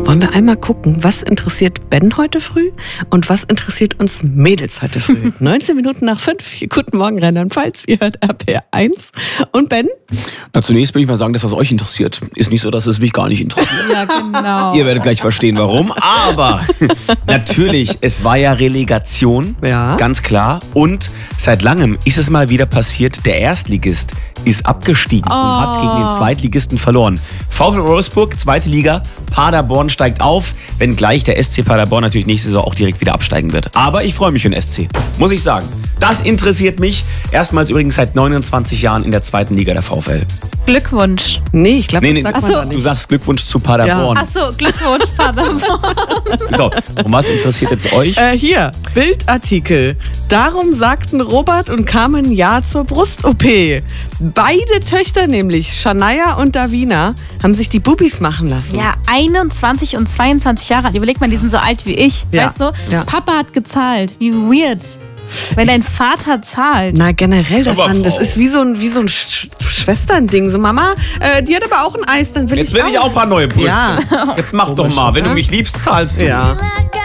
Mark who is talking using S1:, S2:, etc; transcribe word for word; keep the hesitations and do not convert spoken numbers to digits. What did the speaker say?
S1: Wollen wir einmal gucken, was interessiert Ben heute früh und was interessiert uns Mädels heute früh? neunzehn Minuten nach fünf. Guten Morgen, Rheinland-Pfalz. Ihr hört R P R eins. Und Ben?
S2: Na, zunächst will ich mal sagen, das, was euch interessiert, ist nicht so, dass es mich gar nicht interessiert.
S3: Ja, genau.
S2: Ihr werdet gleich verstehen, warum. Aber natürlich, es war ja Relegation,
S1: Ja.
S2: ganz klar. Und seit langem ist es mal wieder passiert, der Erstligist ist abgestiegen
S3: Oh.
S2: und hat gegen den Zweitligisten verloren. VfL Wolfsburg, zweite Liga, Paderborn steigt auf, wenngleich der S C Paderborn natürlich nächste Saison auch direkt wieder absteigen wird. Aber ich freue mich für den S C, muss ich sagen. Das interessiert mich. Erstmals übrigens seit neunundzwanzig Jahren in der zweiten Liga der VfL.
S3: Glückwunsch.
S1: Nee, ich glaube,
S2: Nee, nee,
S1: das sagt
S3: Ach
S1: man
S3: so.
S1: da
S2: Du
S1: nicht.
S2: sagst Glückwunsch zu Paderborn.
S3: Achso, Glückwunsch, Paderborn.
S2: So, und was interessiert jetzt euch?
S1: Äh, hier, Bildartikel. Darum sagten Robert und Carmen Ja zur Brust-O P. Beide Töchter nämlich, Shania und Davina, haben sich die Bubis machen lassen.
S3: Ja, einundzwanzig und zweiundzwanzig Jahre alt. Überleg mal, die sind so alt wie ich.
S1: Ja.
S3: Weißt du?
S1: Ja.
S3: Papa hat gezahlt. Wie weird. Wenn dein Vater zahlt.
S1: Na, generell, das,
S2: Aber
S1: man, das
S2: Frau.
S1: ist wie so ein, wie so ein Sch Schwesternding. So, Mama, äh, die hat aber auch ein Eis, dann will
S2: Jetzt
S1: ich
S2: will ich auch ein paar neue Brüste.
S1: Ja.
S2: Jetzt mach doch mal. Wenn du mich liebst, zahlst du.
S1: Ja.